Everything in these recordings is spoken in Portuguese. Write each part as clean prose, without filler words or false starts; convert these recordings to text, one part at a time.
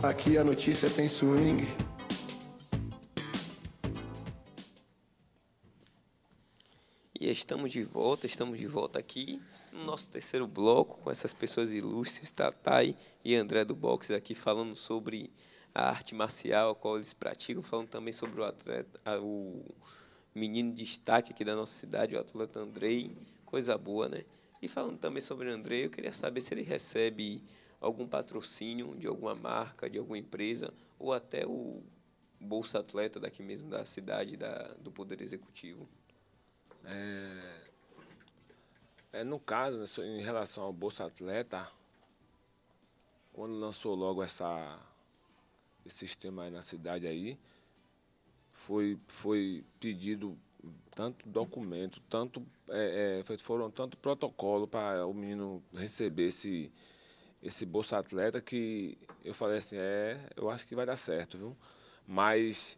Aqui a notícia tem swing. E estamos de volta aqui no nosso terceiro bloco com essas pessoas ilustres, Tatai e André do Boxe aqui falando sobre a arte marcial, a qual eles praticam, falando também sobre o atleta, o menino de destaque aqui da nossa cidade, o atleta Andrei, coisa boa, né? E falando também sobre o Andrei, eu queria saber se ele recebe algum patrocínio de alguma marca, de alguma empresa, ou até o Bolsa Atleta daqui mesmo da cidade, do Poder Executivo. No caso, né, em relação ao Bolsa Atleta, quando lançou logo esse sistema aí na cidade aí, foi pedido tanto documento, foram tanto protocolo para o menino receber esse Bolsa Atleta que eu falei assim, eu acho que vai dar certo, viu? Mas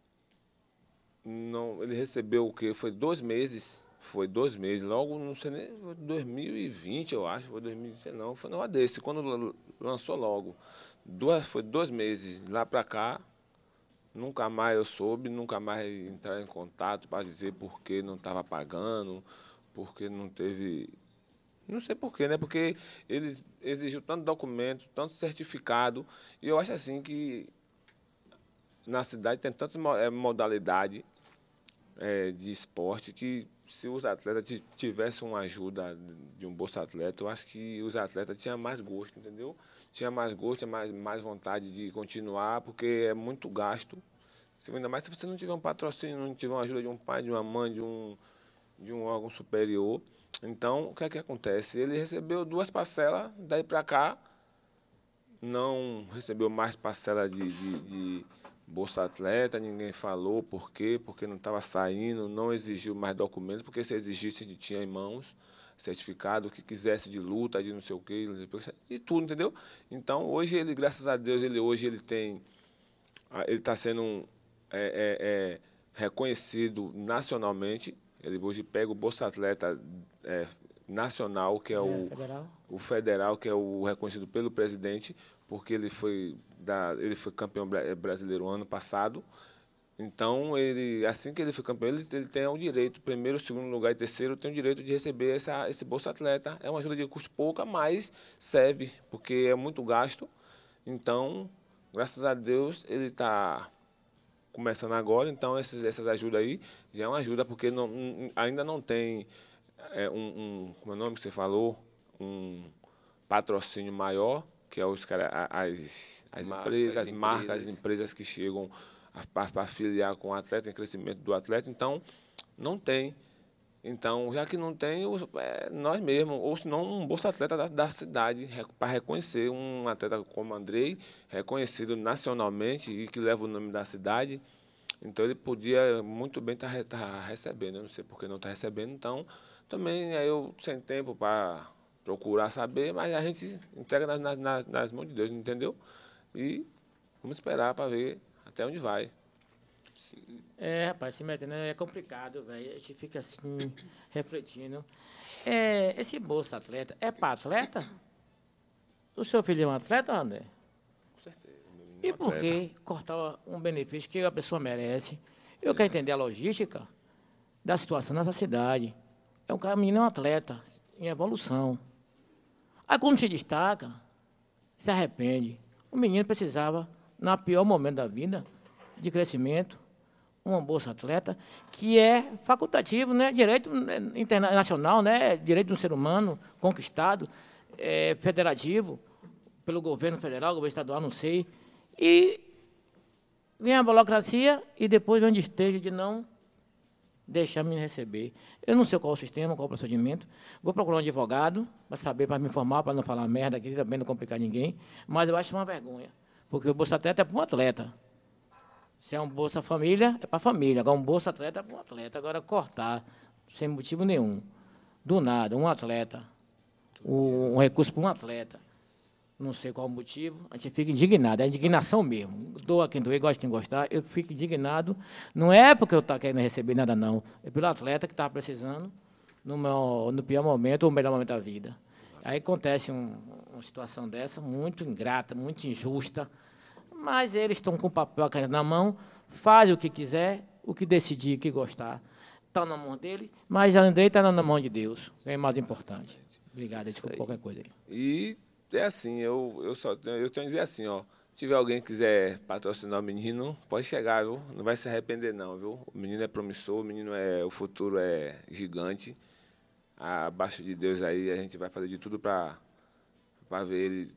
não, ele recebeu o quê? Foi 2 meses. Foi 2 meses, logo, não sei nem, 2020, eu acho, foi 2020, não, foi uma desse, quando lançou logo. Foi 2 meses, lá pra cá, nunca mais eu soube, nunca mais entrar em contato para dizer por que não estava pagando, porque não teve. Não sei por quê, né? Porque eles exigiram tanto documento, tanto certificado, e eu acho assim que na cidade tem tantas modalidades de esporte que se os atletas tivessem uma ajuda de um Bolsa Atleta, eu acho que os atletas tinham mais gosto, entendeu? Tinha mais gosto, mais vontade de continuar, porque é muito gasto. Ainda mais se você não tiver um patrocínio, não tiver uma ajuda de um pai, de uma mãe, de um órgão superior. Então, o que é que acontece? Ele recebeu 2 parcelas, daí para cá, não recebeu mais parcela de Bolsa Atleta, ninguém falou por quê, porque não estava saindo, não exigiu mais documentos, porque se exigisse, ele tinha em mãos certificado, o que quisesse de luta, de não sei o quê, de tudo, entendeu? Então, hoje ele, graças a Deus, ele está sendo reconhecido nacionalmente. Ele hoje pega o Bolsa Atleta nacional, que é o federal, que é o reconhecido pelo presidente, porque ele foi campeão brasileiro ano passado. Então, assim que ele foi campeão, ele tem o direito, primeiro, segundo lugar e terceiro, tem o direito de receber esse Bolsa Atleta. É uma ajuda de custo pouca, mas serve, porque é muito gasto. Então, graças a Deus, ele está começando agora, então essas ajudas aí já é uma ajuda, porque ainda não tem como é o nome que você falou, um patrocínio maior, que é as empresas, as marcas, as empresas que chegam para afiliar com o atleta, em crescimento do atleta, então não tem. Então, já que não tem, nós mesmos, ou se não, um Bolsa Atleta da cidade, para reconhecer um atleta como Andrei, reconhecido nacionalmente e que leva o nome da cidade. Então, ele podia muito bem estar recebendo, eu não sei por que não está recebendo. Então, também eu sem tempo para procurar saber, mas a gente entrega nas mãos de Deus, entendeu? E vamos esperar para ver até onde vai. Sim. Rapaz, se metendo é complicado, velho. A gente fica assim, refletindo. Esse Bolsa Atleta é para atleta? O seu filho é um atleta, André? Com certeza. E por que cortar um benefício que a pessoa merece? Eu quero entender a logística da situação nessa cidade. Um menino é um atleta em evolução. Aí quando se destaca, se arrepende. O menino precisava, no pior momento da vida, de crescimento, uma Bolsa Atleta, que é facultativo, né? Direito internacional, né? Direito do ser humano conquistado, federativo, pelo governo federal, governo estadual, não sei. E vem a burocracia e depois vem o despejo de não deixar me receber. Eu não sei qual é o sistema, qual é o procedimento. Vou procurar um advogado para saber, para me informar, para não falar merda aqui, também não complicar ninguém. Mas eu acho uma vergonha, porque o Bolsa Atleta é para um atleta. Se é um Bolsa Família, é para a família. Agora, um Bolsa Atleta é para um atleta. Agora, cortar, sem motivo nenhum, do nada, um atleta, um recurso para um atleta, não sei qual o motivo, a gente fica indignado, é indignação mesmo. Doa quem doer, gosta quem gostar, eu fico indignado. Não é porque eu estou querendo receber nada, não. É pelo atleta que estava precisando no pior momento ou no melhor momento da vida. Aí acontece uma situação dessa, muito ingrata, muito injusta. Mas eles estão com o papel, a caneta na mão, faz o que quiser, o que decidir, o que gostar. Está na mão dele, mas Andrei está na mão de Deus, é mais importante. Obrigado, desculpa qualquer coisa aí. E é assim, eu tenho que dizer assim, ó. Se tiver alguém que quiser patrocinar o menino, pode chegar, viu? Não vai se arrepender não, viu? O menino é promissor, o futuro é gigante. Abaixo de Deus aí, a gente vai fazer de tudo para ver ele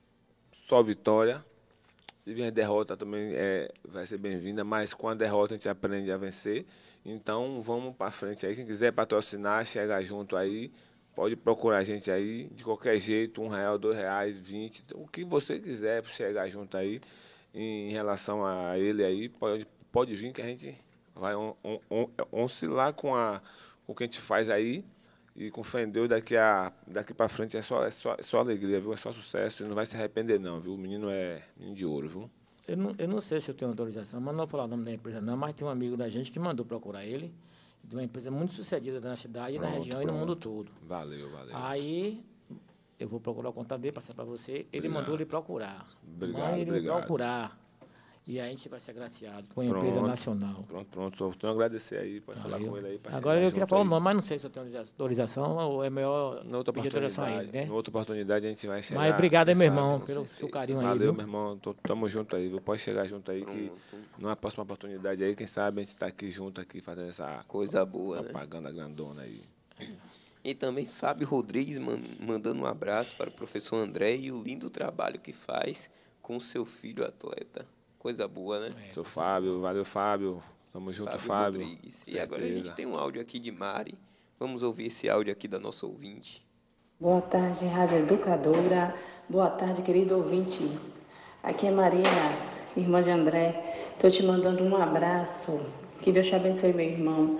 só vitória. Se vier derrota também vai ser bem-vinda, mas com a derrota a gente aprende a vencer. Então vamos para frente aí. Quem quiser patrocinar, chegar junto aí, pode procurar a gente aí, de qualquer jeito, R$1, R$2, 20, o que você quiser chegar junto aí em relação a ele aí, pode vir que a gente vai oscilar com o que a gente faz aí. E com fé em Deus, daqui para frente é só alegria, viu? É só sucesso, e não vai se arrepender não, viu? O menino é menino de ouro, viu? Eu não sei se eu tenho autorização, mas não vou falar o nome da empresa não, mas tem um amigo da gente que mandou procurar ele, de uma empresa muito sucedida na cidade, na região e no mundo todo. Valeu. Aí, eu vou procurar o contato dele, passar para você. Ele mandou ele procurar. Obrigado. Me procurar. E aí a gente vai ser agraciado com a empresa nacional. Pronto. Só tenho a agradecer aí, pode falar com ele aí. Agora eu queria falar o nome, mas não sei se eu tenho autorização ou é melhor pedir autorização a ele, né? Na outra oportunidade a gente vai chegar. Mas obrigado aí, meu irmão, pelo seu carinho aí. Valeu, meu irmão. Tamo junto aí, viu? Pode chegar junto aí que numa próxima oportunidade aí, quem sabe a gente tá aqui junto aqui fazendo essa coisa boa, propaganda grandona aí. E também Fábio Rodrigues mandando um abraço para o professor André e o lindo trabalho que faz com o seu filho atleta. Coisa boa, né? Seu Fábio, valeu, Fábio. Tamo junto, Fábio. Rodrigues. E agora a gente tem um áudio aqui de Mari. Vamos ouvir esse áudio aqui da nossa ouvinte. Boa tarde, Rádio Educadora. Boa tarde, querido ouvinte. Aqui é Marina, irmã de André. Estou te mandando um abraço. Que Deus te abençoe, meu irmão.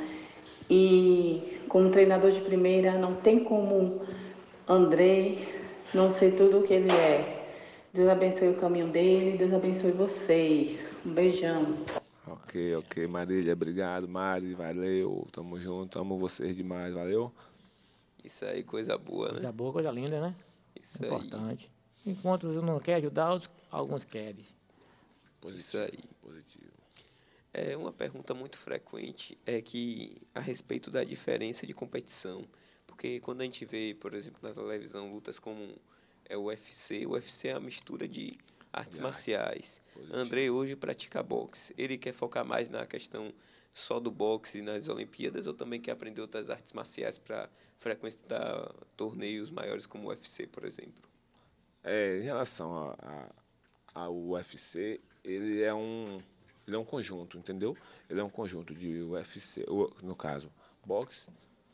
E como treinador de primeira, não tem como André não ser tudo o que ele é. Deus abençoe o caminho dele, Deus abençoe vocês. Um beijão. Ok, Marília, obrigado, Mari, valeu, tamo junto, amo vocês demais, valeu? Isso aí, coisa boa, né? Coisa boa, coisa linda, né? Isso importante. Aí. Enquanto uns não querem ajudar, alguns querem. Isso aí. Positivo. Uma pergunta muito frequente é que a respeito da diferença de competição. Porque quando a gente vê, por exemplo, na televisão, lutas como o UFC é a mistura de artes marciais. Positivo. André hoje pratica boxe. Ele quer focar mais na questão só do boxe nas Olimpíadas ou também quer aprender outras artes marciais para frequentar torneios maiores como o UFC, por exemplo? Em relação ao UFC, ele é um conjunto, entendeu? Ele é um conjunto de UFC, no caso, boxe,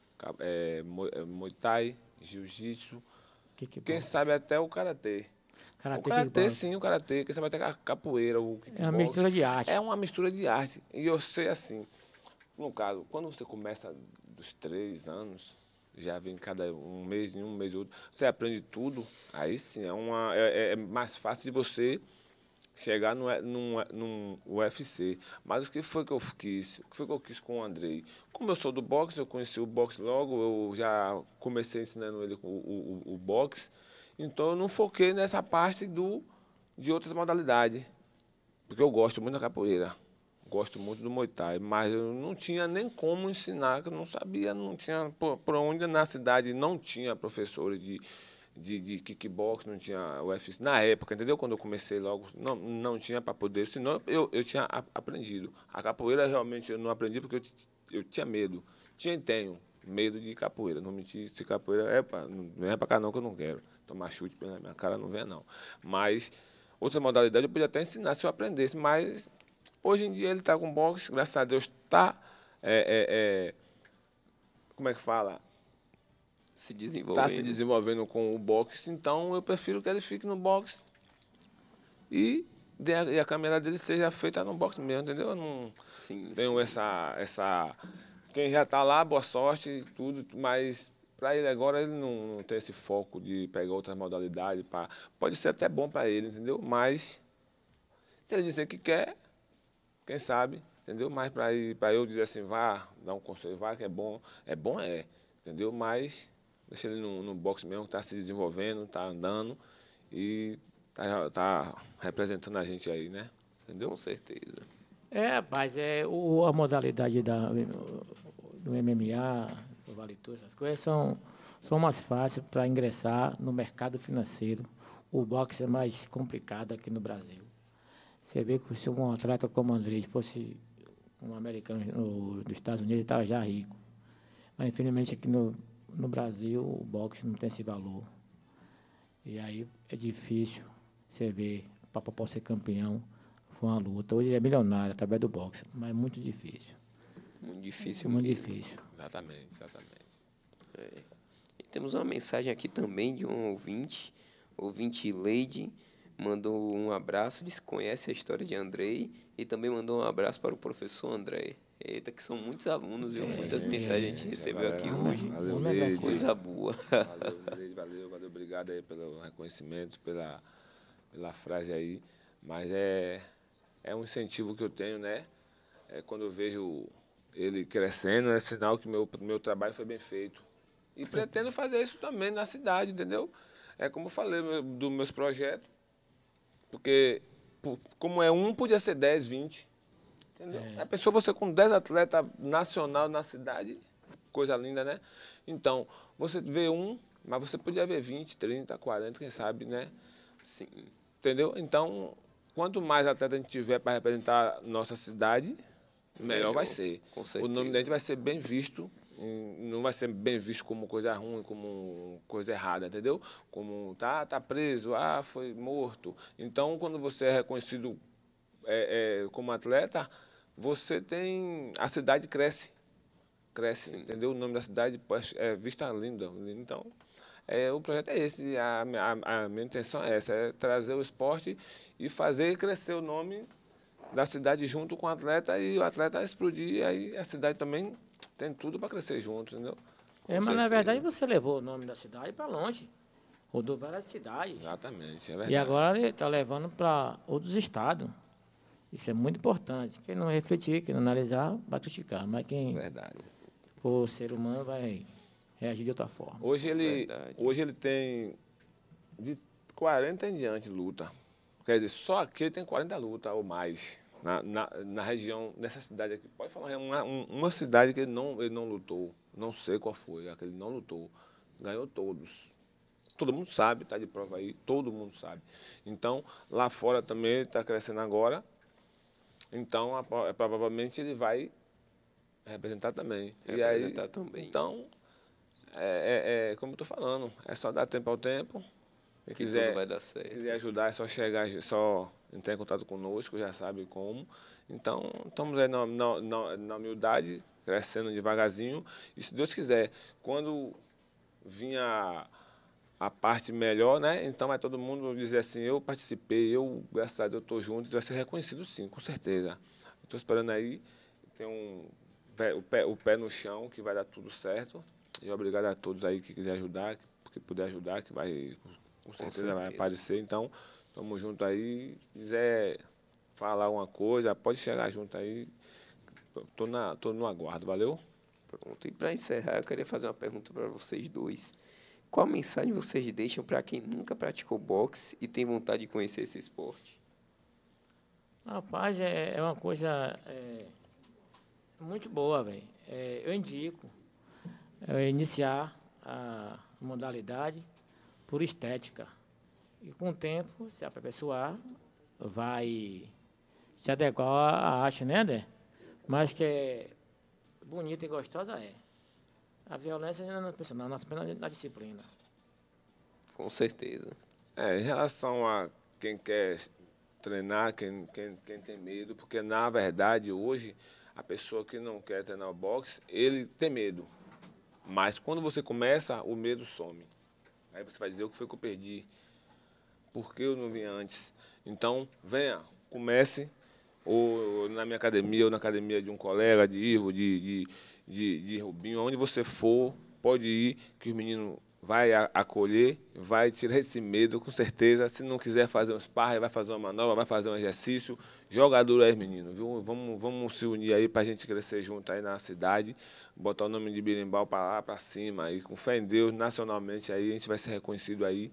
Muay Thai, Jiu-Jitsu, quem sabe até o Karatê. O Karatê, sim, o Karatê, quem sabe até a capoeira, o kickbox. É uma mistura de arte. É uma mistura de arte. E eu sei assim, no caso, quando você começa dos 3 anos, já vem cada um mês outro, você aprende tudo, aí sim, é mais fácil de você chegar num UFC. Mas o que foi que eu quis? O que foi que eu quis com o Andrei? Como eu sou do boxe, eu conheci o boxe logo, eu já comecei ensinando ele o boxe, então eu não foquei nessa parte de outras modalidades, porque eu gosto muito da capoeira, gosto muito do Muay Thai, mas eu não tinha nem como ensinar, que eu não sabia, não tinha, por onde na cidade não tinha professores de kickbox, não tinha UFC na época, entendeu? Quando eu comecei logo, não tinha para poder, senão eu tinha aprendido. A capoeira realmente eu não aprendi porque eu tinha medo, tenho medo de capoeira, não mentir, se capoeira não é para cá não que eu não quero, tomar chute pela minha cara não vem não. Mas outra modalidade eu podia até ensinar se eu aprendesse, mas hoje em dia ele está com boxe, graças a Deus está, como é que fala? Está se desenvolvendo com o boxe, então eu prefiro que ele fique no boxe e a caminhada dele seja feita no boxe mesmo, entendeu? Eu não tenho essa... Quem já está lá, boa sorte e tudo, mas para ele agora ele não tem esse foco de pegar outras modalidades. Pode ser até bom para ele, entendeu? Mas se ele dizer que quer, quem sabe, entendeu? Mas para eu dizer assim, vá, dar um conselho, vá, que é bom, entendeu? Mas deixa ele no boxe mesmo, que está se desenvolvendo, está andando e tá representando a gente aí, né? Entendeu? Com certeza. Rapaz, a modalidade do MMA, do Vale Tudo, essas coisas são mais fáceis para ingressar no mercado financeiro. O boxe é mais complicado aqui no Brasil. Você vê que se um atleta como o Andrei fosse um americano dos Estados Unidos, ele estava já rico. Mas, infelizmente, aqui no Brasil, o boxe não tem esse valor. E aí é difícil você ver, para ser campeão, foi uma luta. Hoje ele é milionário através do boxe, mas é muito difícil. Muito difícil Muito mesmo. difícil. Exatamente. E temos uma mensagem aqui também de um ouvinte Leide, mandou um abraço, disse que conhece a história de Andrei e também mandou um abraço para o professor André. Eita, que são muitos alunos, viu? Muitas mensagens a gente recebeu aqui hoje. Valeu, Vamos Leide. Coisa boa. Valeu, obrigado aí pelo reconhecimento, pela frase aí. Mas é um incentivo que eu tenho, né? Quando eu vejo ele crescendo, é sinal que meu trabalho foi bem feito. E pretendo fazer isso também na cidade, entendeu? É como eu falei dos meus projetos, porque como é um, podia ser 10, 20. Entendeu? A pessoa, você com 10 atletas nacional na cidade, coisa linda, né? Então, você vê um, mas você podia ver 20, 30, 40, quem sabe, né? Sim. Entendeu? Então, quanto mais atleta a gente tiver para representar nossa cidade, melhor vai ser. Com certeza. O nome da gente vai ser bem visto, não vai ser bem visto como coisa ruim, como coisa errada, entendeu? Como tá preso, foi morto. Então, quando você é reconhecido como atleta, a cidade cresce, Sim. entendeu? O nome da cidade é vista linda. Então, o projeto é esse, a minha intenção é essa, é trazer o esporte e fazer crescer o nome da cidade junto com o atleta e o atleta explodir, e aí a cidade também tem tudo para crescer junto, entendeu? Mas na certeza. verdade você levou o nome da cidade para longe. Rodou várias cidades. Exatamente, é verdade. E agora ele está levando para outros estados. Isso é muito importante. Quem não refletir, quem não analisar, vai criticar. Mas quem Verdade. for ser humano vai reagir de outra forma. Hoje Verdade. ele tem de 40 em diante luta. Quer dizer, só aqui ele tem 40 lutas ou mais. Na região, nessa cidade aqui. Pode falar, uma cidade que ele não lutou. Não sei qual foi, a que ele não lutou. Ganhou todos. Todo mundo sabe, está de prova aí, todo mundo sabe. Então, lá fora também ele está crescendo agora. Então, provavelmente ele vai representar também. Representar também. Então, como eu estou falando, é só dar tempo ao tempo. Se Que quiser, tudo vai dar certo. quiser ajudar, é só entrar em contato conosco, já sabe como. Então, estamos aí na humildade, crescendo devagarzinho. E se Deus quiser, quando vinha a parte melhor, né? Então vai todo mundo dizer assim, eu participei, graças a Deus, estou junto, vai ser reconhecido sim, com certeza. Estou esperando aí, tem o pé no chão, que vai dar tudo certo. E obrigado a todos aí que quiser ajudar, que puder ajudar, que vai, com certeza vai aparecer. Então, estamos juntos aí. Se quiser falar alguma coisa, pode chegar junto aí. Tô no aguardo, valeu? Pronto. E para encerrar, eu queria fazer uma pergunta para vocês dois. Qual mensagem vocês deixam para quem nunca praticou boxe e tem vontade de conhecer esse esporte? Rapaz, é uma coisa muito boa, velho. Eu indico iniciar a modalidade por estética. E com o tempo, se aperfeiçoar, vai se adequar à arte, né, André? Mas que é bonita e gostosa é. A violência não é profissional, nós apenas na disciplina. Com certeza. Em relação a quem quer treinar, quem tem medo, porque na verdade hoje a pessoa que não quer treinar o boxe, ele tem medo. Mas quando você começa, o medo some. Aí você vai dizer o que foi que eu perdi, por que eu não vim antes. Então, venha, comece, ou na minha academia, ou na academia de um colega, de Ivo, de Rubinho, onde você for, pode ir, que o menino vai acolher, vai tirar esse medo, com certeza. Se não quiser fazer um sparring, vai fazer uma manobra, vai fazer um exercício. Joga duro aí, menino, viu? Vamos se unir aí pra gente crescer junto aí na cidade, botar o nome de Birimbau para lá, para cima, e com fé em Deus, nacionalmente aí, a gente vai ser reconhecido aí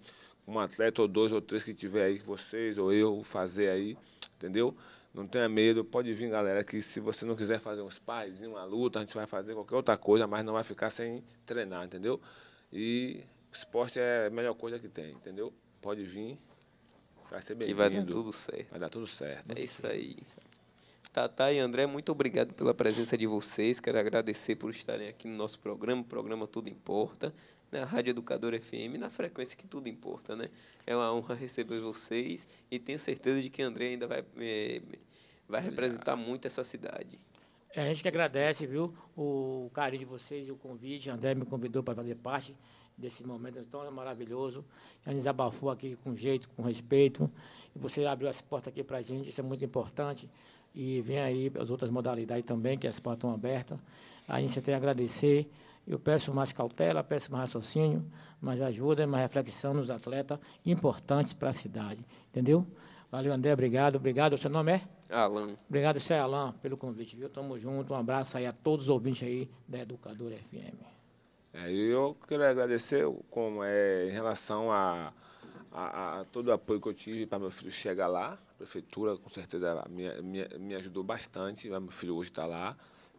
um atleta ou 2 ou 3 que tiver aí, vocês ou eu, fazer aí, entendeu? Não tenha medo, pode vir, galera, que se você não quiser fazer um sparring, uma luta, a gente vai fazer qualquer outra coisa, mas não vai ficar sem treinar, entendeu? E o esporte é a melhor coisa que tem, entendeu? Pode vir, vai ser bem-vindo. Que vai dar tudo certo. Vai dar tudo certo. É isso aí. Tatá e André, muito obrigado pela presença de vocês. Quero agradecer por estarem aqui no nosso programa, o programa Tudo Importa, na Rádio Educador FM, na frequência que tudo importa, né? É uma honra receber vocês e tenho certeza de que André ainda vai representar muito essa cidade. A gente que agradece, viu, o carinho de vocês e o convite. André me convidou para fazer parte desse momento tão maravilhoso. A gente desabafou aqui com jeito, com respeito. E você abriu as portas aqui para a gente, isso é muito importante. E vem aí as outras modalidades também, que as portas estão abertas. A gente tem a agradecer. Eu peço mais cautela, peço mais raciocínio, mais ajuda, mais reflexão nos atletas importantes para a cidade. Entendeu? Valeu, André, obrigado. Obrigado. O seu nome é? Alan. Obrigado, Cé Alan, pelo convite, viu? Tamo junto. Um abraço aí a todos os ouvintes aí da Educador FM. Eu quero agradecer em relação a todo o apoio que eu tive para meu filho chegar lá. A prefeitura, com certeza, me ajudou bastante. Meu filho hoje está lá.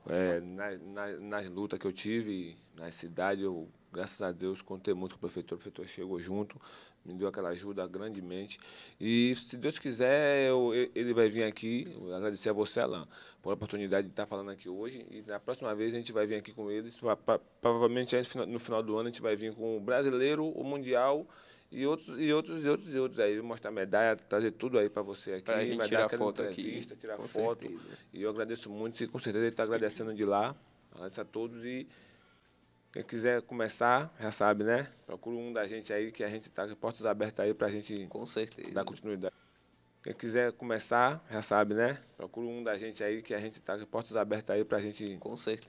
Nas lutas que eu tive na cidade, eu, graças a Deus, contei muito com o prefeitor chegou junto, me deu aquela ajuda grandemente. E, se Deus quiser, ele vai vir aqui. Eu agradecer a você, Alan, por a oportunidade de estar falando aqui hoje. E na próxima vez a gente vai vir aqui com eles. Provavelmente no final do ano a gente vai vir com o brasileiro, o mundial e outros aí. Mostrar medalha, trazer tudo aí para você aqui. Pra gente vai tirar dar aquela foto aqui. entrevista, tirar Com foto. certeza. E eu agradeço muito, e com certeza ele está agradecendo de lá. Agradeço a todos e quem quiser começar, já sabe, né? Procura um da gente aí, que a gente está com portas abertas aí para a gente Com certeza. dar continuidade. Quem quiser começar, já sabe, né? Procura um da gente aí, que a gente está com portas abertas aí para a gente Com certeza.